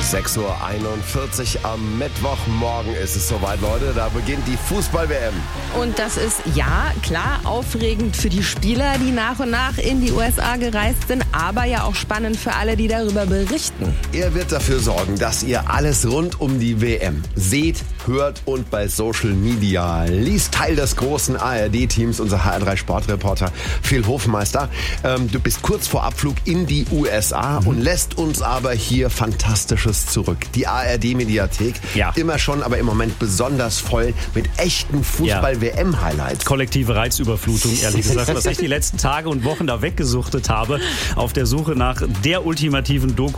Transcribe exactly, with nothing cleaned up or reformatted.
sechs Uhr einundvierzig am Mittwochmorgen ist es soweit, Leute. Da beginnt die Fußball-W M. Und das ist, ja, klar, aufregend für die Spieler, die nach und nach in die U S A gereist sind, aber ja auch spannend für alle, die darüber berichten. Er wird dafür sorgen, dass ihr alles rund um die W M seht, hört und bei Social Media liest. Teil des großen A R D-Teams, unser H R drei Sportreporter Phil Hofmeister. Ähm, du bist kurz vor Abflug in die U S A mhm. und lässt uns aber hier Fantastisches zurück. Die A R D-Mediathek, ja. immer schon, aber im Moment besonders voll mit echten Fußball-W M-Highlights. Kollektive Reizüberflutung, ehrlich gesagt, was ich die letzten Tage und Wochen da weggesuchtet habe, auf der Suche nach der ultimativen Doku